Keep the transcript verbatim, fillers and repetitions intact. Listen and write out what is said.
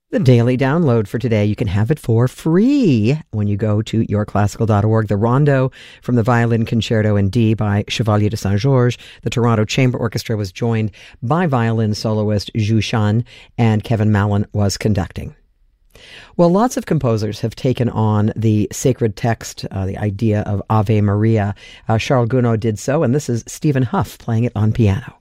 The daily download for today, you can have it for free when you go to your classical dot org. The Rondo from the Violin Concerto in D by Chevalier de Saint-Georges. The Toronto Chamber Orchestra was joined by violin soloist Zhu Shan, and Kevin Mallon was conducting. Well, lots of composers have taken on the sacred text, uh, the idea of Ave Maria. Uh, Charles Gounod did so, and this is Stephen Huff playing it on piano.